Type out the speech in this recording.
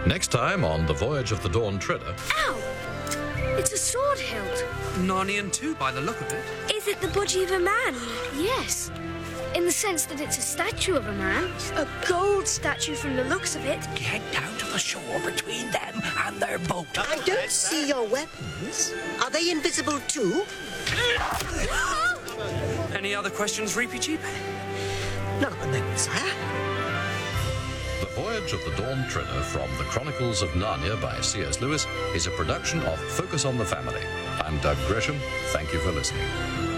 Next time on The Voyage of the Dawn Treader. Ow! It's a sword hilt. Narnian too, by the look of it. Is it the body of a man? Yes. In the sense that it's a statue of a man. A gold statue from the looks of it. Get down to the shore between them and their boat. I don't see your weapons. Are they invisible too? Any other questions, Reapy Cheap? Not at the moment, sire. The Voyage of the Dawn Treader from the Chronicles of Narnia by C.S. Lewis is a production of Focus on the Family. I'm Doug Gresham. Thank you for listening.